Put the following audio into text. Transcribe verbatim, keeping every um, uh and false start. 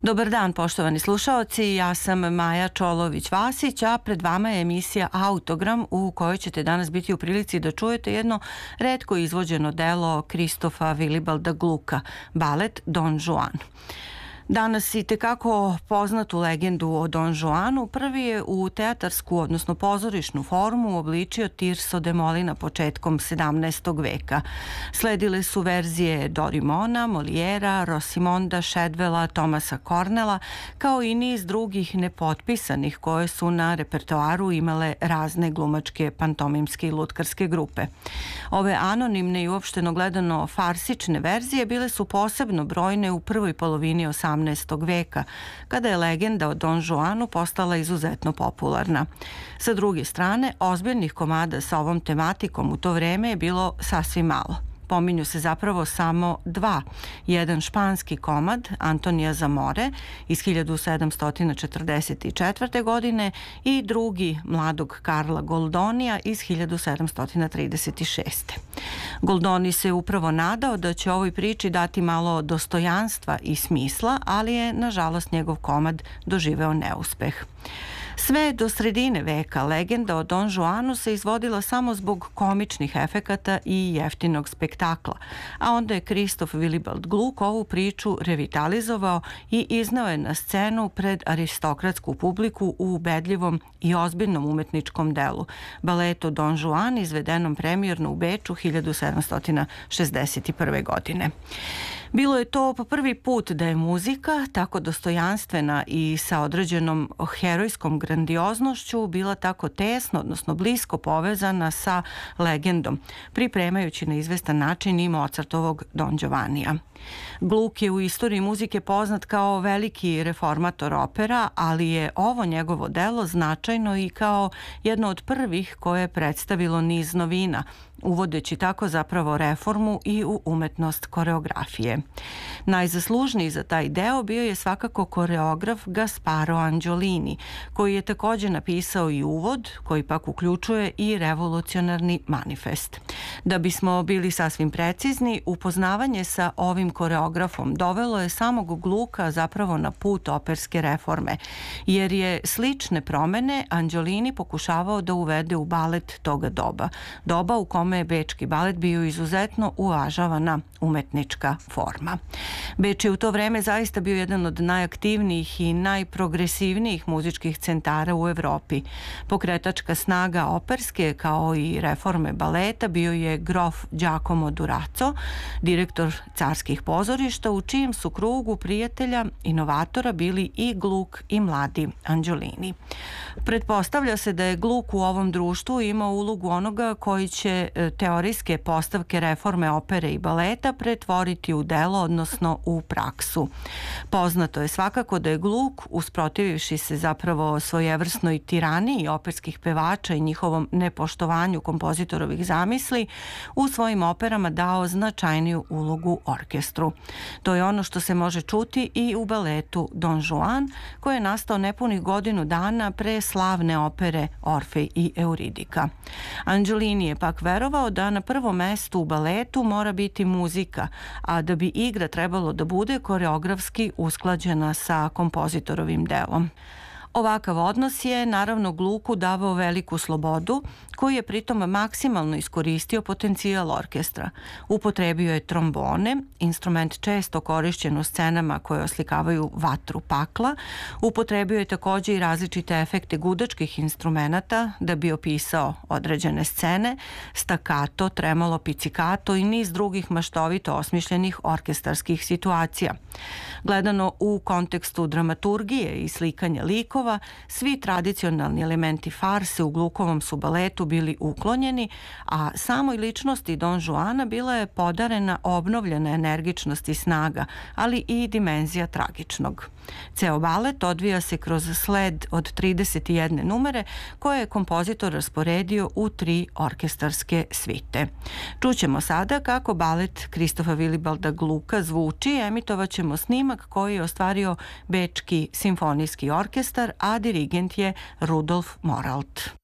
Dobar dan, poštovani slušaoci, ja sam Maja Čolović-Vasić, a pred vama je emisija Autogram u kojoj ćete danas biti u prilici da čujete jedno retko izvođeno delo Kristofa Wilibalda Glucka, balet Don Juan. Danas i tekako poznatu legendu o Don Juanu prvi je u teatarsku, odnosno pozorišnu formu uobličio Tirso de Molina početkom sedamnaestog veka. Sledile su verzije Dorimona, Molijera, Rosimonda, Shadwella, Thomasa Cornella, kao i niz drugih nepotpisanih koje su na repertoaru imale razne glumačke, pantomimske i lutkarske grupe. Ove anonimne i uopšteno gledano farsične verzije bile su posebno brojne u prvoj polovini osamnaestog veka, kada je legenda o Don Juanu postala izuzetno popularna. Sa druge strane, ozbiljnih komada sa ovom tematikom u to vreme je bilo sasvim malo. Pominju se zapravo samo dva. Jedan španski komad Antonija Zamore iz hiljadu sedamsto četrdeset četvrte. godine i drugi mladog Karla Goldonija iz hiljadu sedamsto trideset šeste. Goldoni se upravo nadao da će ovoj priči dati malo dostojanstva i smisla, ali je, nažalost, njegov komad doživeo neuspeh. Sve do sredine veka legenda o Don Juanu se izvodila samo zbog komičnih efekata i jeftinog spektakla, a onda je Kristof Willibald Gluck ovu priču revitalizovao i izneo je na scenu pred aristokratsku publiku u ubedljivom i ozbiljnom umetničkom delu, baletu Don Juan, izvedenom premijerno u Beču hiljadu sedamsto šezdeset prve. godine. Bilo je to po prvi put da je muzika tako dostojanstvena i sa određenom herojskom grandioznošću bila tako tesno, odnosno blisko povezana sa legendom, pripremajući na izvestan način i Mozartovog Don Giovannija. Gluck je u istoriji muzike poznat kao veliki reformator opera, ali je ovo njegovo delo značajno i kao jedno od prvih koje je predstavilo niz novina, uvodeći tako zapravo reformu i u umetnost koreografije. Najzaslužniji za taj deo bio je svakako koreograf Gasparo Angiolini, koji je također napisao i uvod, koji pak uključuje i revolucionarni manifest. Da bismo bili sasvim precizni, upoznavanje sa ovim koreografom dovelo je samog Glucka zapravo na put operske reforme, jer je slične promene Angiolini pokušavao da uvede u balet toga doba, doba u kome je bečki balet bio izuzetno uvažavana umetnička forma. Beč je u to vreme zaista bio jedan od najaktivnijih i najprogresivnijih muzičkih centara u Evropi. Pokretačka snaga operske kao i reforme baleta bio je grof Giacomo Durazzo, direktor carskih pozorišta, u čijem su krugu prijatelja inovatora bili i Gluck i mladi Angiolini. Pretpostavlja se da je Gluck u ovom društvu imao ulogu onoga koji će teorijske postavke reforme opere i baleta pretvoriti u delo, odnosno u praksu. Poznato je svakako da je Gluck, usprotivivši se zapravo svojevrsnoj tiraniji operskih pevača i njihovom nepoštovanju kompozitorovih zamisli, u svojim operama dao značajniju ulogu orkestru. To je ono što se može čuti i u baletu Don Juan, koji je nastao nepunih godinu dana pre slavne opere Orfej i Euridika. Angiolini je pak verovao da na prvom mestu u baletu mora biti muzika, a da bi igra trebalo da bude koreografski usklađena sa kompozitorovim delom. Ovakav odnos je naravno Glucku davao veliku slobodu, koji je pritom maksimalno iskoristio potencijal orkestra. Upotrebio je trombone, instrument često korišćen u scenama koje oslikavaju vatru pakla. Upotrebio je također i različite efekte gudačkih instrumenata da bi opisao određene scene, stakato, tremolo, pizzicato i niz drugih maštovito osmišljenih orkestarskih situacija. Gledano u kontekstu dramaturgije i slikanja likova, svi tradicionalni elementi farse u Gluckovom su baletu bili uklonjeni, a samoj ličnosti Don Juana bila je podarena obnovljena energičnost i snaga, ali i dimenzija tragičnog. Ceo balet odvija se kroz sled od trideset jedne numere koje je kompozitor rasporedio u tri orkestarske svite. Čućemo sada kako balet Kristofa Wilibalda Glucka zvuči, emitovat ćemo snimak koji je ostvario Bečki simfonijski orkestar, a dirigent je Rudolf Moralt.